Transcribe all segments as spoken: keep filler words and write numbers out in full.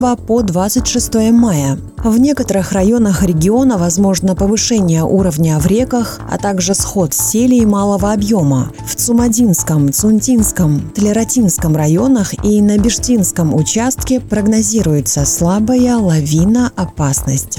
по двадцать шестое мая. В некоторых районах региона возможно повышение уровня в реках, а также сход селей малого объема. В Цумадинском, Цунтинском, Тлератинском районах и на Биштинском участке прогнозируется слабая лавиноопасность.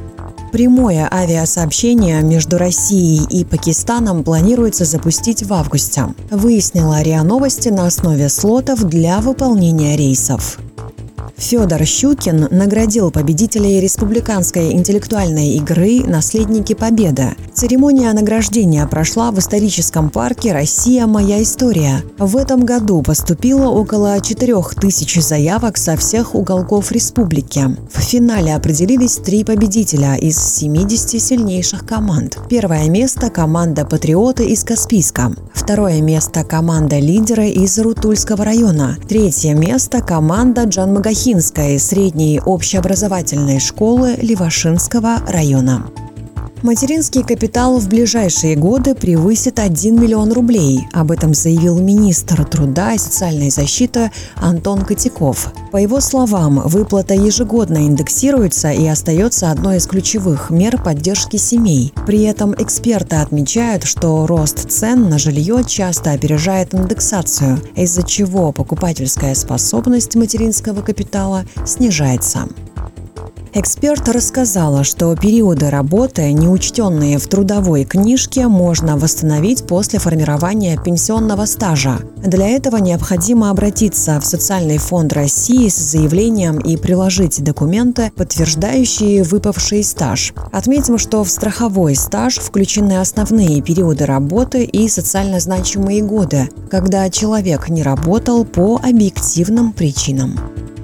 Прямое авиасообщение между Россией и Пакистаном планируется запустить в августе, выяснила РИА Новости на основе слотов для выполнения рейсов. Федор Щукин наградил победителей республиканской интеллектуальной игры «Наследники Победы». Церемония награждения прошла в историческом парке «Россия. Моя история». В этом году поступило около четырех тысяч заявок со всех уголков республики. В финале определились три победителя из семидесяти сильнейших команд. Первое место – команда «Патриоты» из Каспийска. Второе место – команда «Лидеры» из Рутульского района. Третье место – команда Джанмагахинской средней общеобразовательной школы Левашинского района. Материнский капитал в ближайшие годы превысит один миллион рублей. Об этом заявил министр труда и социальной защиты Антон Котяков. По его словам, выплата ежегодно индексируется и остается одной из ключевых мер поддержки семей. При этом эксперты отмечают, что рост цен на жилье часто опережает индексацию, из-за чего покупательская способность материнского капитала снижается. Эксперт рассказала, что периоды работы, не учтенные в трудовой книжке, можно восстановить после формирования пенсионного стажа. Для этого необходимо обратиться в Социальный фонд России с заявлением и приложить документы, подтверждающие выпавший стаж. Отметим, что в страховой стаж включены основные периоды работы и социально значимые годы, когда человек не работал по объективным причинам.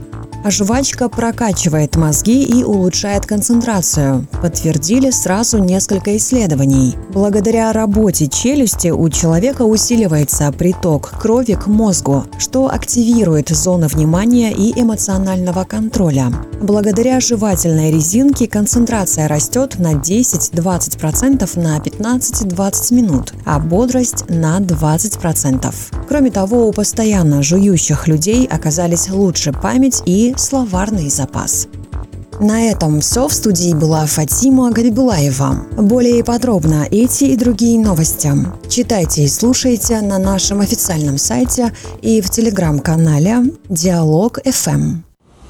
Жвачка прокачивает мозги и улучшает концентрацию, подтвердили сразу несколько исследований. Благодаря работе челюсти у человека усиливается приток крови к мозгу, что активирует зоны внимания и эмоционального контроля. Благодаря жевательной резинке концентрация растет на десять-двадцать процентов на пятнадцать-двадцать минут, а бодрость на двадцать процентов. Кроме того, у постоянно жующих людей оказались лучше память и словарный запас. На этом все. В студии была Фатима Габибулаева. Более подробно эти и другие новости читайте и слушайте на нашем официальном сайте и в телеграм-канале Диалог эф эм.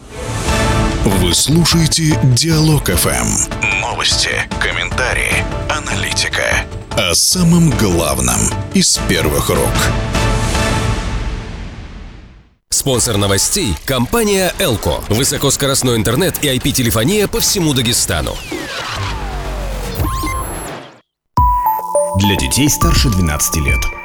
Вы слушаете Диалог эф эм. Новости, комментарии, аналитика. О самом главном из первых рук. Спонсор новостей – компания «Элко». Высокоскоростной интернет и ай пи-телефония по всему Дагестану. Для детей старше двенадцати лет.